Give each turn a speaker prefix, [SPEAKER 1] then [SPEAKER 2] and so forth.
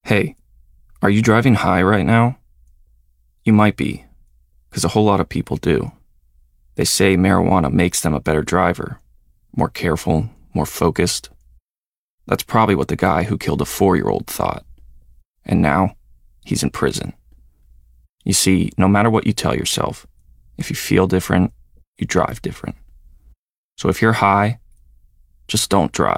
[SPEAKER 1] Hey, are you driving high right now? You might be, because a whole lot of people do. They say marijuana makes them a better driver, more careful, more focused. That's probably what the guy who killed a 4-year-old thought. And now, he's in prison. You see, no matter what you tell yourself, if you feel different, you drive different. So if you're high, just don't drive.